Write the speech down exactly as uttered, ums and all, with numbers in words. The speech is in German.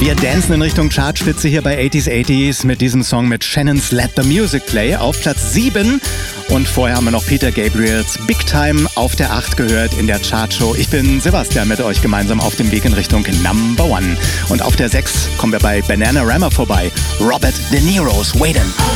Wir dancen in Richtung Chartspitze hier bei eighties eighties mit diesem Song mit Shannon's Let the Music Play auf Platz sieben. Und vorher haben wir noch Peter Gabriels Big Time auf der acht gehört in der Chartshow. Ich bin Sebastian mit euch gemeinsam auf dem Weg in Richtung Number One. Und auf der sechs kommen wir bei Bananarama vorbei. Robert De Niro's Waitin'.